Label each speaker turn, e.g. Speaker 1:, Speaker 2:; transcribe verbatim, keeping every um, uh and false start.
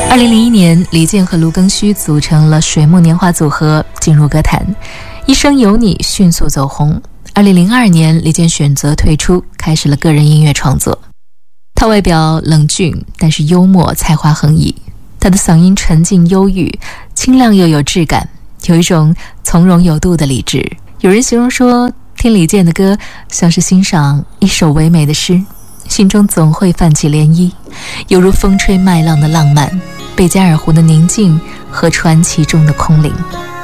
Speaker 1: 二零零一年，李健和卢庚戌组成了水木年华组合，进入歌坛，一生有你迅速走红。二零零二年，李健选择退出，开始了个人音乐创作。他外表冷峻，但是幽默，才华横溢。他的嗓音沉静忧郁，清亮又有质感，有一种从容有度的理智。有人形容说，听李健的歌像是欣赏一首唯美的诗，心中总会泛起涟漪，犹如风吹麦浪的浪漫，贝加尔湖的宁静和传奇中的空灵。